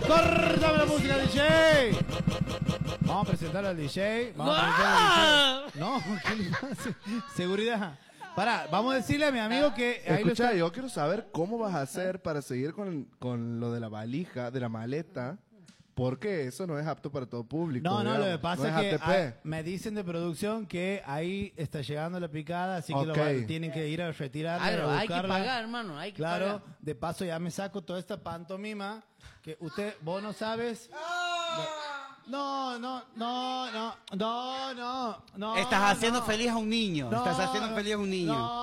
¡Córtame la música, DJ! Vamos a presentar al DJ. Vamos a presentar al DJ. No, ¿qué le pasa? Seguridad. Pará, vamos a decirle a mi amigo que... ahí lo Escucha, está- yo quiero saber cómo vas a hacer para seguir con lo de la valija, de la maleta, porque eso no es apto para todo público. No, digamos. lo que pasa no es que ATP. me dicen de producción que ahí está llegando la picada, así que Ok. tienen que ir a retirarla, Claro, a hay que buscarla. pagar, hermano, hay que Claro, pagar. de paso ya me saco toda esta pantomima que vos no sabes. No. Estás haciendo no. feliz a un niño. No, Estás haciendo feliz a un niño. No,